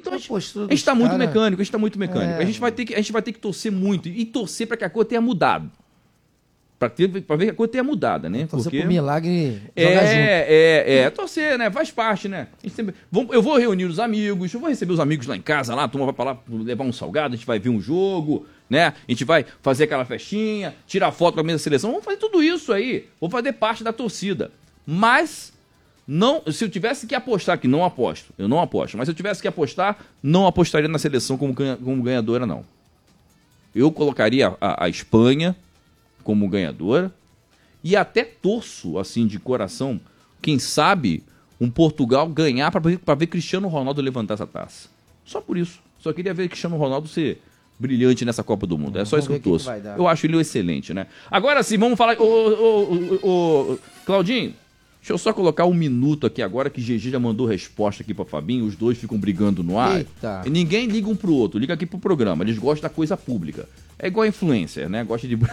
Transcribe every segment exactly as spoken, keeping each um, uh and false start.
Então a gente, a gente tá muito cara... mecânico, a gente tá muito mecânico. É... A, gente vai ter que, a gente vai ter que torcer muito e torcer para que a coisa tenha mudado. Para ver que a coisa tenha mudado, né? Torcer Porque pro milagre é, jogar junto. É, é, torcer, né? Faz parte, né? A gente sempre... Eu vou reunir os amigos, eu vou receber os amigos lá em casa, lá, a turma vai pra lá levar um salgado, a gente vai ver um jogo, né? A gente vai fazer aquela festinha, tirar foto com a mesa da seleção, vamos fazer tudo isso aí, vou fazer parte da torcida. Mas, não, se eu tivesse que apostar, que não aposto, eu não aposto, mas se eu tivesse que apostar, não apostaria na seleção como, ganha, como ganhadora, não. Eu colocaria a, a Espanha como ganhadora, e até torço, assim, de coração, quem sabe um Portugal ganhar para ver, ver Cristiano Ronaldo levantar essa taça. Só por isso. Só queria ver Cristiano Ronaldo ser brilhante nessa Copa do Mundo. É só isso que eu torço. Eu acho ele excelente, né? Agora sim, vamos falar... Ô, ô, ô, ô, Claudinho, deixa eu só colocar um minuto aqui agora, que G G já mandou resposta aqui para Fabinho, os dois ficam brigando no ar. Eita. E ninguém liga um pro outro, liga aqui pro programa, eles gostam da coisa pública. É igual a influencer, né? Gosta de,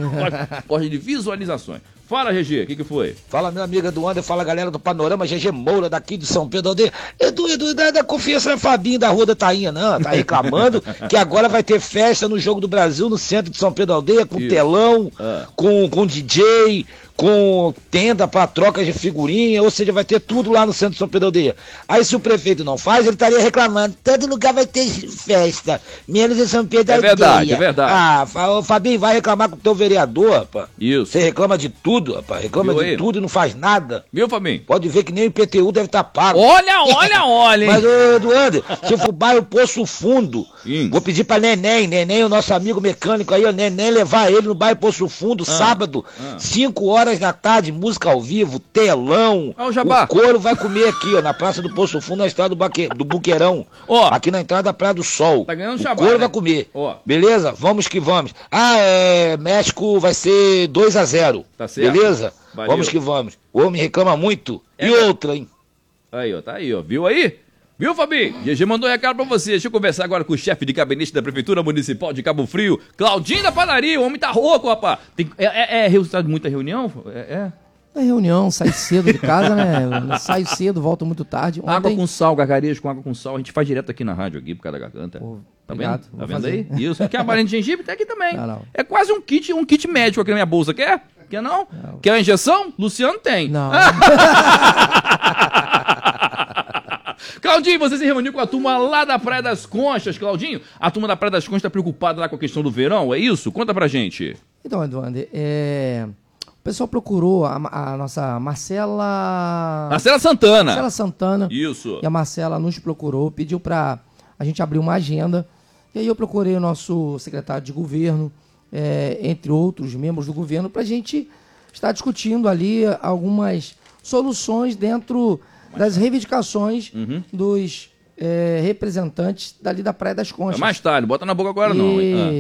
gosta de visualizações. Fala, G G, o que que foi? Fala, meu amigo Eduardo, fala, galera do Panorama, G G Moura, daqui de São Pedro Aldeia. Edu, Edu, da, da confiança é Fabinho da Rua da Tainha, não, tá reclamando que agora vai ter festa no Jogo do Brasil, no centro de São Pedro Aldeia, com Isso. telão, ah. com, com D J, com tenda para troca de figurinha, ou seja, vai ter tudo lá no centro de São Pedro Aldeia. Aí se o prefeito não faz, ele estaria reclamando, todo lugar vai ter festa, menos em São Pedro Aldeia. É verdade, é verdade. Ah, o Fabinho, vai reclamar com o teu vereador, rapaz. Isso. Você reclama de tudo, rapaz, reclama Viu de aí? tudo e não faz nada. Viu, Fabinho? Pode ver que nem o I P T U deve estar pago. Olha, olha, olha, hein? Mas, ô, Eduardo, se eu for bairro Poço Fundo, Sim. vou pedir pra Neném, Neném, o nosso amigo mecânico aí, ó, Neném, levar ele no bairro Poço Fundo, ah, sábado, cinco ah. horas da tarde, música ao vivo, telão, ah, o, Jabá. o couro vai comer aqui, ó, na Praça do Poço Fundo, na estrada do, Baque, do Buqueirão, ó, aqui na entrada da Praia do Sol. Tá ganhando o Jabá, couro né? vai comer, ó. Beleza? Vamos que vamos. Ah, é, México vai ser dois a zero, tá certo. Beleza? Valeu. Vamos que vamos. O homem reclama muito. É, e outra, hein? Aí, ó, tá aí, ó, viu aí? Viu, Fabinho? G G mandou um recado pra você. Deixa eu conversar agora com o chefe de gabinete da Prefeitura Municipal de Cabo Frio, Claudinho da Padaria. O homem tá rouco, rapaz. Tem, é, é, é resultado de muita reunião? É, é. É reunião, sai cedo de casa, né? Saio cedo, volto muito tarde. Ontem... Água com sal, gargarejo com água com sal. A gente faz direto aqui na rádio, aqui, por causa da garganta. Pô, tá obrigado, vendo? Tá vendo fazer. aí? Isso. Quer a balinha de gengibre? Tem aqui também. Não, não. É quase um kit, um kit médico aqui na minha bolsa. Quer? Quer não? não. Quer a injeção? Luciano tem. Não. Claudinho, você se reuniu com a turma lá da Praia das Conchas, Claudinho? A turma da Praia das Conchas tá preocupada lá com a questão do verão, é isso? Conta pra gente. Então, Eduardo, é... o pessoal procurou a, a nossa Marcela... Marcela Santana. Marcela Santana. Isso. E a Marcela nos procurou, pediu pra a gente abrir uma agenda. E aí eu procurei o nosso secretário de governo, é, entre outros membros do governo, pra gente estar discutindo ali algumas soluções dentro das reivindicações uhum. dos é, representantes dali da Praia das Conchas. É mais tarde, bota na boca agora e... não. Hein?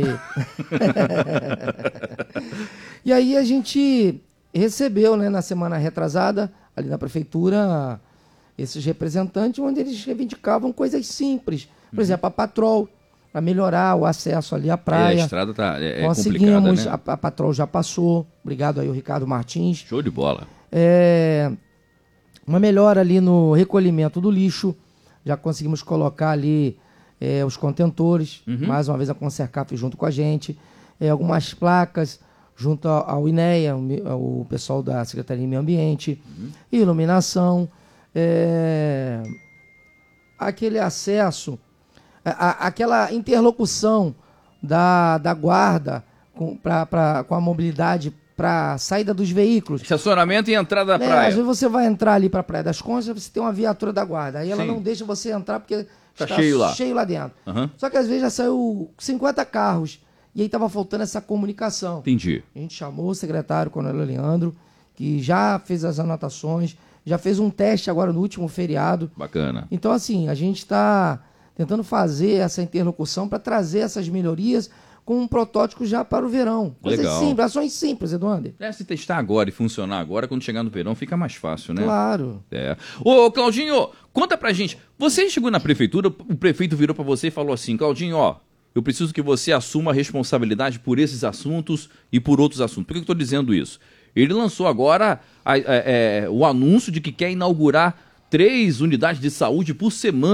Ah. E aí a gente recebeu, né, na semana retrasada, ali na prefeitura, esses representantes, onde eles reivindicavam coisas simples. Por uhum. exemplo, a Patrol, para melhorar o acesso ali à praia. É, a estrada tá, é, é Conseguimos, complicada, né? a, a Patrol já passou. Obrigado aí o Ricardo Martins. Show de bola. É... Uma melhora ali no recolhimento do lixo, já conseguimos colocar ali é, os contentores, uhum. mais uma vez a Concercap junto com a gente, é, algumas placas junto ao, ao INEA, o, o pessoal da Secretaria de Meio Ambiente, uhum. iluminação, é, aquele acesso, a, a, aquela interlocução da, da guarda com, pra, pra, com a mobilidade para a saída dos veículos. Estacionamento e entrada da é, praia. Às vezes você vai entrar ali para a Praia das Conchas, você tem uma viatura da guarda. Aí ela Sim. não deixa você entrar porque tá está cheio lá. cheio lá dentro. Uhum. Só que às vezes já saiu cinquenta carros e aí estava faltando essa comunicação. Entendi. A gente chamou o secretário, o Coronel Leandro, que já fez as anotações, já fez um teste agora no último feriado. Bacana. Então, assim, a gente está tentando fazer essa interlocução para trazer essas melhorias com um protótipo já para o verão. Coisas Legal. simples, ações simples, Eduardo. É, se testar agora e funcionar agora, quando chegar no verão, fica mais fácil, né? Claro. É. Ô, Claudinho, conta pra gente. Você chegou na prefeitura, o prefeito virou pra você e falou assim, Claudinho, ó, eu preciso que você assuma a responsabilidade por esses assuntos e por outros assuntos. Por que eu tô dizendo isso? Ele lançou agora a, a, a, o anúncio de que quer inaugurar três unidades de saúde por semana